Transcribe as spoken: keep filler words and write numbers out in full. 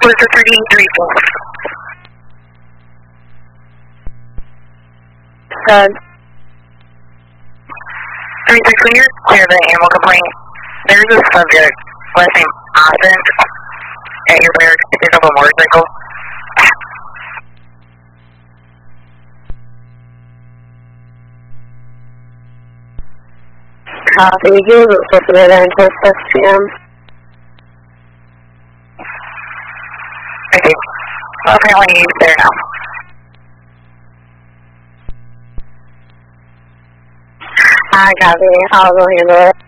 was the thirty-three four. Good. thirty-six, when you're clear of the animal complaint, there's a subject, last name Austin, at your barracks picking up a motorcycle. Copy. He wasn't supposed to be there until six p m Okay. Well, apparently he's there now. I copy. I'll go handle it.